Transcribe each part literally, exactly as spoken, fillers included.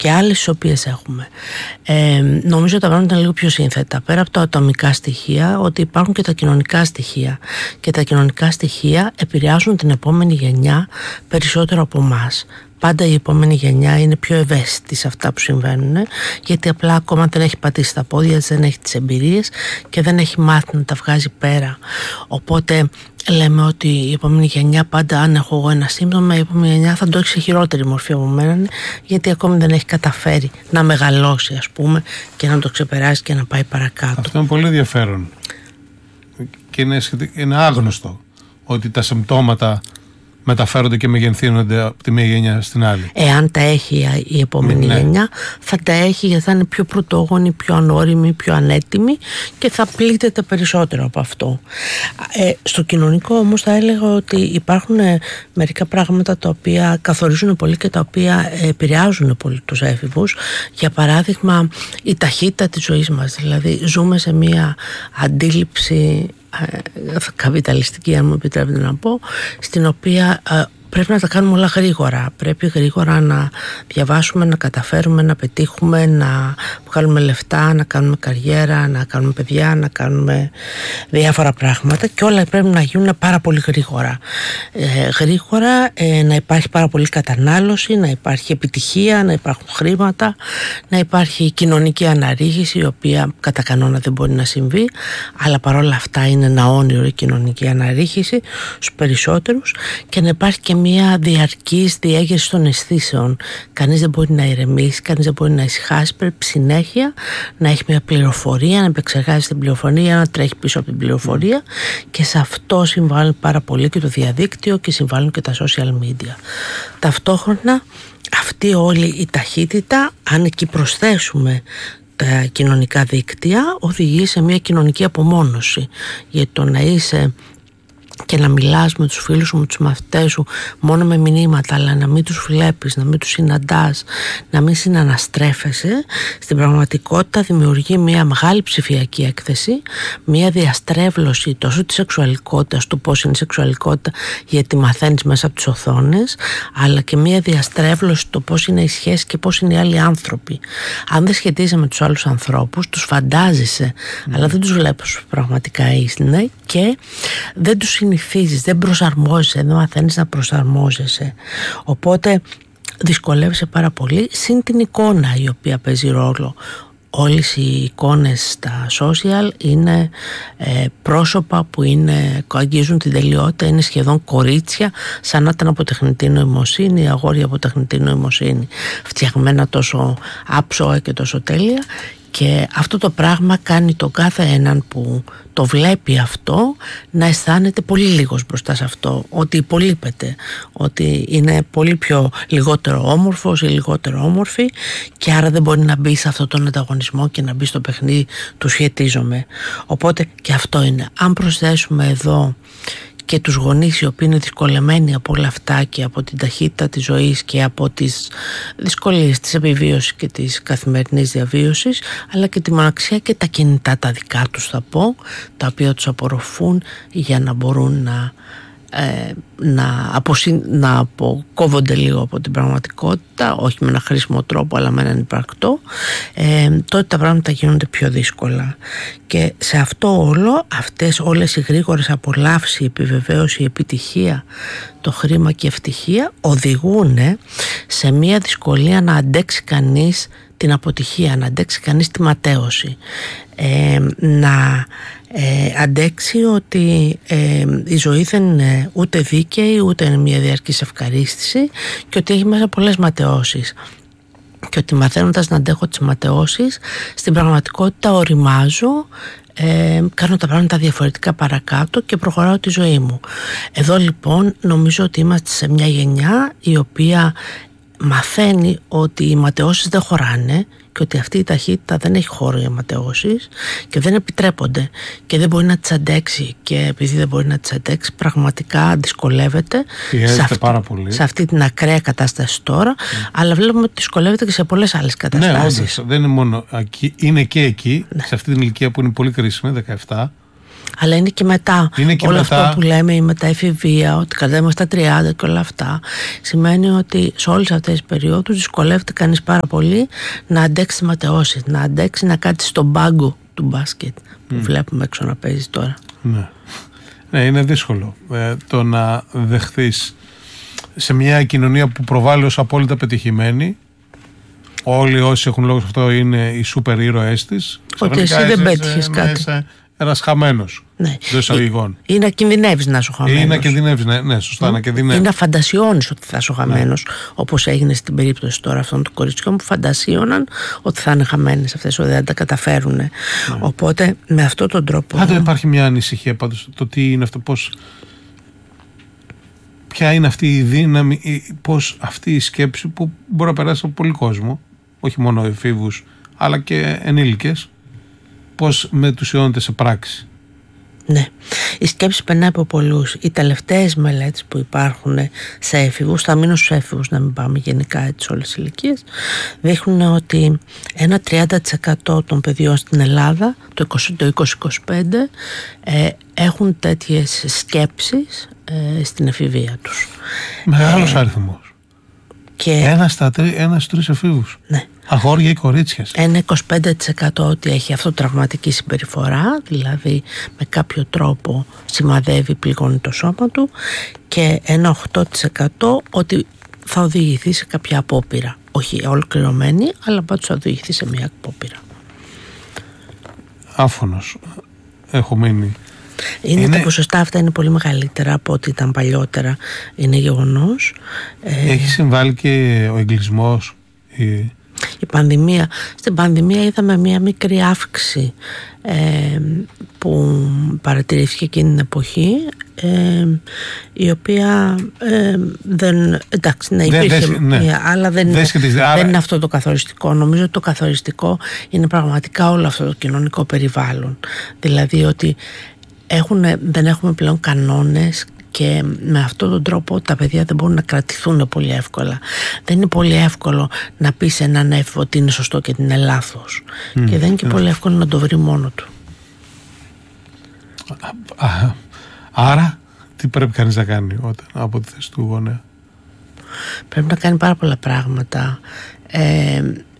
και άλλες τις οποίες έχουμε. Ε, νομίζω τα πράγματα είναι λίγο πιο σύνθετα. Πέρα από τα ατομικά στοιχεία, ότι υπάρχουν και τα κοινωνικά στοιχεία. Και τα κοινωνικά στοιχεία επηρεάζουν την επόμενη γενιά περισσότερο από εμάς. Πάντα η επόμενη γενιά είναι πιο ευαίσθητη σε αυτά που συμβαίνουν, γιατί απλά ακόμα δεν έχει πατήσει τα πόδια, δεν έχει τις εμπειρίες και δεν έχει μάθει να τα βγάζει πέρα. Οπότε λέμε ότι η επόμενη γενιά πάντα, αν έχω εγώ ένα σύμπτωμα, η επόμενη γενιά θα το έχει σε χειρότερη μορφή από μένα, γιατί ακόμη δεν έχει καταφέρει να μεγαλώσει, ας πούμε, και να το ξεπεράσει και να πάει παρακάτω. Αυτό είναι πολύ ενδιαφέρον και είναι, είναι άγνωστο ότι τα συμπτώματα μεταφέρονται και μεγενθύνονται από τη μία γενιά στην άλλη. Εάν τα έχει η επόμενη ναι. γενιά, θα τα έχει, γιατί θα είναι πιο πρωτόγονη, πιο ανώριμη, πιο ανέτοιμη και θα πλήττεται περισσότερο από αυτό. Ε, στο κοινωνικό όμως θα έλεγα ότι υπάρχουν ε, μερικά πράγματα τα οποία καθορίζουν πολύ και τα οποία ε, επηρεάζουν πολύ τους έφηβους. Για παράδειγμα, η ταχύτητα της ζωής μας. Δηλαδή, ζούμε σε μια αντίληψη καπιταλιστική, αν μου επιτρέπετε να πω, στην οποία ε, πρέπει να τα κάνουμε όλα γρήγορα. Πρέπει γρήγορα να διαβάσουμε, να καταφέρουμε, να πετύχουμε, να βγάλουμε λεφτά, να κάνουμε καριέρα, να κάνουμε παιδιά, να κάνουμε διάφορα πράγματα και όλα πρέπει να γίνουν πάρα πολύ γρήγορα. Ε, γρήγορα ε, να υπάρχει πάρα πολύ κατανάλωση, να υπάρχει επιτυχία, να υπάρχουν χρήματα, να υπάρχει κοινωνική αναρρίχηση, η οποία κατά κανόνα δεν μπορεί να συμβεί, αλλά παρόλα αυτά είναι ένα όνειρο η κοινωνική αναρρίχηση στους περισσότερους, και να υπάρχει και μια διαρκής διέγερση των αισθήσεων. Κανείς δεν μπορεί να ηρεμήσει, κανείς δεν μπορεί να ησυχάσει. Πρέπει συνέχεια να έχει μια πληροφορία, να επεξεργάζεται την πληροφορία, να τρέχει πίσω από την πληροφορία, και σε αυτό συμβάλλουν πάρα πολύ και το διαδίκτυο και συμβάλλουν και τα social media. Ταυτόχρονα αυτή όλη η ταχύτητα, αν εκεί προσθέσουμε τα κοινωνικά δίκτυα, οδηγεί σε μια κοινωνική απομόνωση, γιατί το να είσαι και να μιλάς με τους φίλους σου, με τους μαθητές σου μόνο με μηνύματα, αλλά να μην τους βλέπεις, να μην τους συναντάς, να μην συναναστρέφεσαι, στην πραγματικότητα δημιουργεί μια μεγάλη ψηφιακή έκθεση, μια διαστρέβλωση τόσο της σεξουαλικότητας, του πώς είναι η σεξουαλικότητα, γιατί μαθαίνεις μέσα από τις οθόνες, αλλά και μια διαστρέβλωση το πώς είναι η σχέση και πώς είναι οι άλλοι άνθρωποι. Αν δεν σχετίζεσαι με τους άλλους ανθρώπους, τους φαντάζεσαι, mm. αλλά δεν τους βλέπεις πραγματικά είναι, και δεν τους συνηθίζεις, δεν προσαρμόζεσαι, δεν μαθαίνεις να προσαρμόζεσαι. Οπότε δυσκολεύεσαι πάρα πολύ, συν την εικόνα η οποία παίζει ρόλο. Όλες οι εικόνες στα social είναι ε, πρόσωπα που είναι, αγγίζουν την τελειότητα, είναι σχεδόν κορίτσια, σαν να ήταν από τεχνητή νοημοσύνη, αγόρια από τεχνητή νοημοσύνη, φτιαγμένα τόσο άψογα και τόσο τέλεια. Και αυτό το πράγμα κάνει τον κάθε έναν που το βλέπει αυτό να αισθάνεται πολύ λίγος μπροστά σε αυτό, ότι υπολείπεται, ότι είναι πολύ πιο λιγότερο όμορφος ή λιγότερο όμορφη, και άρα δεν μπορεί να μπει σε αυτόν τον ανταγωνισμό και να μπει στο παιχνίδι του σχετίζομαι. Οπότε και αυτό είναι. Αν προσθέσουμε εδώ και τους γονείς οι οποίοι είναι δυσκολεμένοι από όλα αυτά και από την ταχύτητα της ζωής και από τις δυσκολίες της επιβίωσης και της καθημερινής διαβίωσης, αλλά και τη μοναξιά και τα κινητά τα δικά τους, θα πω, τα οποία τους απορροφούν για να μπορούν να Ε, να, αποσυ... να αποκόβονται λίγο από την πραγματικότητα, όχι με ένα χρήσιμο τρόπο αλλά με έναν υπαρκτό, ε, τότε τα πράγματα γίνονται πιο δύσκολα. Και σε αυτό όλο, αυτές όλες οι γρήγορες απολαύσεις, η επιβεβαίωση, η επιτυχία, το χρήμα και η ευτυχία οδηγούν σε μια δυσκολία να αντέξει κανείς την αποτυχία, να αντέξει κανείς τη ματέωση, ε, να ε, αντέξει ότι ε, η ζωή δεν είναι ούτε δίκαιη, ούτε είναι μια διαρκής ευχαρίστηση, και ότι έχει μέσα πολλές ματαιώσεις, και ότι μαθαίνοντας να αντέχω τις ματαιώσεις, στην πραγματικότητα οριμάζω, Ε, κάνω τα πράγματα διαφορετικά παρακάτω και προχωράω τη ζωή μου. Εδώ λοιπόν νομίζω ότι είμαστε σε μια γενιά η οποία μαθαίνει ότι οι ματαιώσεις δεν χωράνε και ότι αυτή η ταχύτητα δεν έχει χώρο για ματαιώσεις και δεν επιτρέπονται και δεν μπορεί να τις αντέξει, και επειδή δεν μπορεί να τις αντέξει πραγματικά δυσκολεύεται σε αυτή, πάρα πολύ. σε αυτή την ακραία κατάσταση τώρα, mm. αλλά βλέπουμε ότι δυσκολεύεται και σε πολλές άλλες καταστάσεις. Ναι, όντως, δεν είναι μόνο εκεί, είναι και εκεί, ναι. σε αυτή την ηλικία που είναι πολύ κρίσιμη, δεκαεπτά. Αλλά είναι και μετά. Είναι και όλο μετά... αυτό που λέμε η μεταεφηβεία, ότι κατέβουμε στα τριάντα και όλα αυτά, σημαίνει ότι σε όλες αυτές τις περιόδους δυσκολεύεται κανείς πάρα πολύ να αντέξει τις ματαιώσεις, να αντέξει να κάτσει στον πάγκο του μπάσκετ που mm. βλέπουμε έξω να παίζει τώρα. Ναι, ναι, είναι δύσκολο ε, το να δεχθείς σε μια κοινωνία που προβάλλει ως απόλυτα πετυχημένη. Όλοι όσοι έχουν λόγο σε αυτό είναι οι σούπερ ήρωές της. Ότι εσύ δεν πέτυχες κάτι. Είσαι ένας χαμένος. Ναι. Ή, ή να κινδυνεύεις να είσαι χαμένος. Ή να κινδυνεύεις, ναι, ναι σωστά, mm. να κινδυνεύεις. Ή να φαντασιώνεις ότι θα είσαι χαμένος, ναι. όπως έγινε στην περίπτωση τώρα αυτών των κοριτσιών που φαντασίωναν ότι θα είναι χαμένες αυτές, ότι δεν τα καταφέρουν. Ναι. Οπότε με αυτόν τον τρόπο. Πάντα υπάρχει μια ανησυχία πάντως το τι είναι αυτό, πώς. Ποια είναι αυτή η δύναμη, πώς αυτή η σκέψη που μπορεί να περάσει από πολύ κόσμο, όχι μόνο εφήβους αλλά και ενήλικες, πώς μετουσιώνεται σε πράξη. Ναι, η σκέψη περνάει από πολλούς. Οι τελευταίες μελέτες που υπάρχουν σε έφηβους, θα μείνω στους έφηβους, να μην πάμε γενικά έτσι όλες τις ηλικίες, δείχνουν ότι ένα τριάντα τοις εκατό των παιδιών στην Ελλάδα, το είκοσι με είκοσι πέντε, ε, έχουν τέτοιες σκέψεις ε, στην εφηβεία τους. Μεγάλος ε, αριθμός. Και... Ένα στα τρει, ένα στους τρεις εφήβους. Ναι. Αγόρια ή κορίτσια. Ένα είκοσι πέντε τοις εκατό ότι έχει αυτοτραυματική συμπεριφορά, δηλαδή με κάποιο τρόπο σημαδεύει, πληγώνει το σώμα του, και ένα οκτώ τοις εκατό ότι θα οδηγηθεί σε κάποια απόπειρα. Όχι ολοκληρωμένη, αλλά πάντως θα οδηγηθεί σε μια απόπειρα. Άφωνος. Έχω μείνει. Είναι, είναι... Τα ποσοστά αυτά είναι πολύ μεγαλύτερα από ό,τι ήταν παλιότερα. Είναι γεγονός. Έχει συμβάλει και ο εγκλισμός. Η... η πανδημία. Στην πανδημία είδαμε μια μικρή αύξηση ε, που παρατηρήθηκε εκείνη την εποχή, ε, η οποία ε, δεν, εντάξει, ναι, υπήρχε δεν, ναι. μια, αλλά δεν, δεν, δεν άρα... είναι αυτό το καθοριστικό. Νομίζω ότι το καθοριστικό είναι πραγματικά όλο αυτό το κοινωνικό περιβάλλον. Δηλαδή ότι έχουν, δεν έχουμε πλέον κανόνες, και με αυτόν τον τρόπο τα παιδιά δεν μπορούν να κρατηθούν πολύ εύκολα. Δεν είναι πολύ εύκολο να πει σε έναν έφηβο ότι είναι σωστό και ότι είναι λάθος. Mm, και δεν είναι και yeah. πολύ εύκολο να το βρει μόνο του. Άρα, τι πρέπει κανείς να κάνει όταν, από τη θέση του γονέα? Πρέπει να κάνει πάρα πολλά πράγματα. Ε,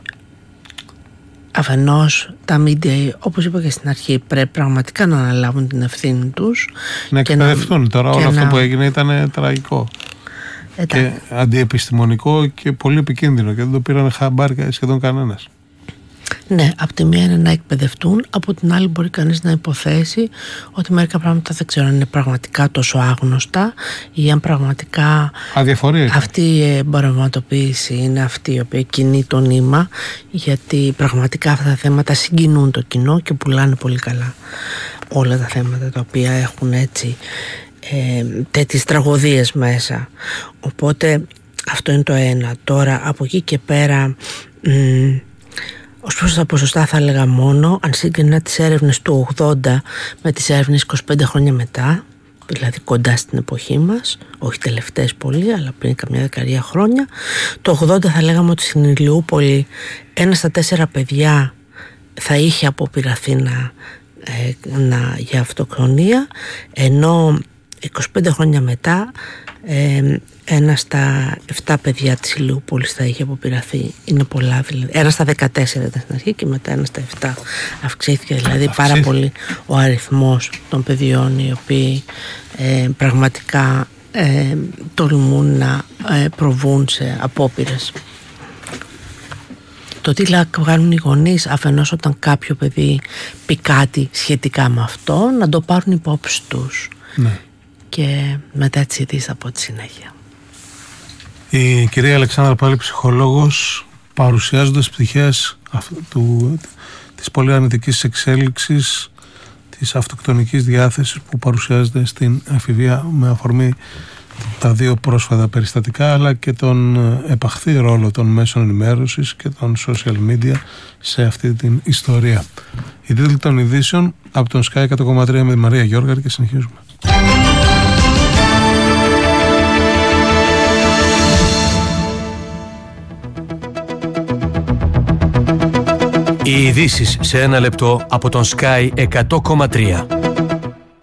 Αφενός τα media, όπως είπα και στην αρχή, πρέπει πραγματικά να αναλάβουν την ευθύνη τους. Να εκπαιδευτούν. Να... Τώρα όλο να... αυτό που έγινε ήταν τραγικό. Ε, και τα... αντιεπιστημονικό και πολύ επικίνδυνο, και δεν το πήραν χαμπάρι σχεδόν κανένας. Ναι, από τη μία είναι να εκπαιδευτούν, από την άλλη μπορεί κανείς να υποθέσει ότι μερικά πράγματα δεν ξέρω αν είναι πραγματικά τόσο άγνωστα ή αν πραγματικά αδιαφορία. Αυτή η εμπορευματοποίηση είναι αυτή η οποία κινεί το νήμα, γιατί πραγματικά αυτά τα θέματα συγκινούν το κοινό και πουλάνε πολύ καλά όλα τα θέματα τα οποία έχουν έτσι ε, τέτοιες τραγωδίες μέσα. Οπότε αυτό είναι το ένα. Τώρα από εκεί και πέρα μ, ως προς τα ποσοστά θα έλεγα μόνο αν σύγκρινα τις έρευνες του ογδόντα με τις έρευνες είκοσι πέντε χρόνια μετά, δηλαδή κοντά στην εποχή μας, όχι τελευταίες πολύ, αλλά πριν καμιά δεκαετία χρόνια. Το ογδόντα θα λέγαμε ότι στην Ηλιούπολη ένα στα τέσσερα παιδιά θα είχε αποπειραθεί να, ε, να, για αυτοκτονία, ενώ είκοσι πέντε χρόνια μετά ε, ένα στα επτά παιδιά της Ηλιούπολης θα είχε αποπειραθεί. Είναι πολλά δηλαδή. Ένα στα δεκατέσσερα ήταν στην αρχή και μετά ένα στα επτά. Αυξήθηκε δηλαδή Αυξήθηκε. πάρα πολύ ο αριθμός των παιδιών οι οποίοι ε, πραγματικά ε, τολμούν να ε, προβούν σε απόπειρες. Το τι κάνουν οι γονείς, αφενός όταν κάποιο παιδί πει κάτι σχετικά με αυτό, να το πάρουν υπόψη τους. Ναι. Και μετά τις ειδήσεις από τη συνέχεια. Η κυρία Αλεξάνδρα πάλι ψυχολόγος, παρουσιάζοντας πτυχές του, της πολύ αρνητικής εξέλιξης της αυτοκτονικής διάθεσης που παρουσιάζεται στην εφηβεία με αφορμή τα δύο πρόσφατα περιστατικά, αλλά και τον επαχθή ρόλο των μέσων ενημέρωσης και των social media σε αυτή την ιστορία. Η τίτλη των ειδήσεων από τον Sky εκατό κόμμα τρία με τη Μαρία Γιώργαρη και συνεχίζουμε. Οι ειδήσεις σε ένα λεπτό από τον Sky εκατό κόμμα τρία.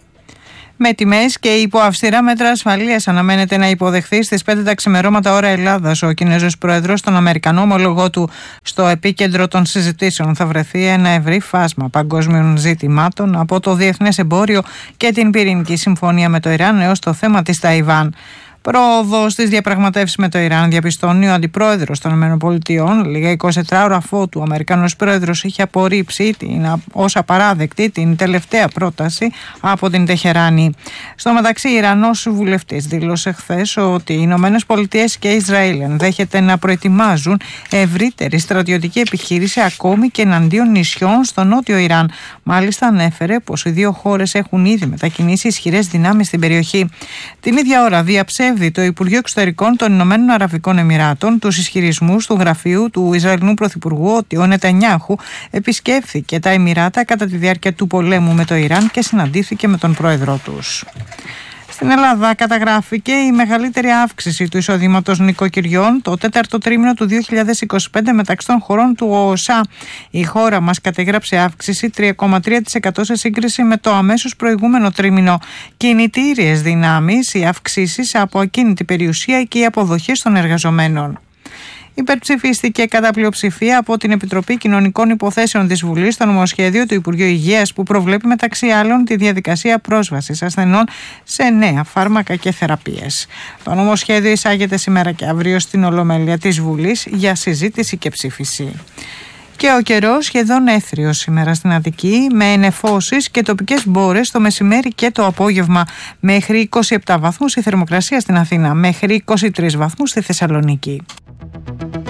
Με τιμές και υπό αυστηρά μέτρα ασφαλείας αναμένεται να υποδεχθεί στις πέντε τα ξημερώματα ώρα Ελλάδας ο Κινέζος Πρόεδρος τον Αμερικανό ομολογό του. Στο επίκεντρο των συζητήσεων θα βρεθεί ένα ευρύ φάσμα παγκόσμιων ζητημάτων, από το διεθνές εμπόριο και την πυρηνική συμφωνία με το Ιράν έως το θέμα της Ταϊβάν. Πρόοδο στις διαπραγματεύσεις με το Ιράν διαπιστώνει ο αντιπρόεδρος των ΗΠΑ, λίγα εικοσιτετρά ώρα αφότου ο Αμερικανός πρόεδρος είχε απορρίψει την, ως απαράδεκτη την τελευταία πρόταση από την Τεχεράνη. Στο μεταξύ, ο Ιρανός βουλευτής δήλωσε χθες ότι οι Ηνωμένες Πολιτείες και Ισραήλ ενδέχεται να προετοιμάζουν ευρύτερη στρατιωτική επιχείρηση ακόμη και εναντίον νησιών στο νότιο Ιράν. Μάλιστα, ανέφερε πως οι δύο χώρες έχουν ήδη μετακινήσει ισχυρές δυνάμεις στην περιοχή. Την ίδια ώρα διαψεύδει το Υπουργείο Εξωτερικών των Ηνωμένων Αραβικών Εμιράτων τους ισχυρισμούς του γραφείου του Ισραηλινού Πρωθυπουργού ότι ο Νετανιάχου επισκέφθηκε τα Εμιράτα κατά τη διάρκεια του πολέμου με το Ιράν και συναντήθηκε με τον πρόεδρό τους. Στην Ελλάδα καταγράφηκε η μεγαλύτερη αύξηση του εισοδήματος νοικοκυριών το τέταρτο τρίμηνο του δύο χιλιάδες είκοσι πέντε μεταξύ των χωρών του ΟΟΣΑ. Η χώρα μας κατέγραψε αύξηση τρία κόμμα τρία τοις εκατό σε σύγκριση με το αμέσως προηγούμενο τρίμηνο. Κινητήριες δυνάμεις, οι αυξήσεις από ακίνητη περιουσία και οι αποδοχές των εργαζομένων. Υπερψηφίστηκε κατά πλειοψηφία από την Επιτροπή Κοινωνικών Υποθέσεων της Βουλής το νομοσχέδιο του Υπουργείου Υγείας που προβλέπει μεταξύ άλλων τη διαδικασία πρόσβασης ασθενών σε νέα φάρμακα και θεραπείες. Το νομοσχέδιο εισάγεται σήμερα και αύριο στην Ολομέλεια της Βουλής για συζήτηση και ψήφιση. Και ο καιρός σχεδόν έθριος σήμερα στην Αττική, με νεφώσεις και τοπικές μπόρες το μεσημέρι και το απόγευμα. Μέχρι είκοσι επτά βαθμούς η θερμοκρασία στην Αθήνα, μέχρι είκοσι τρεις βαθμούς στη Θεσσαλονίκη.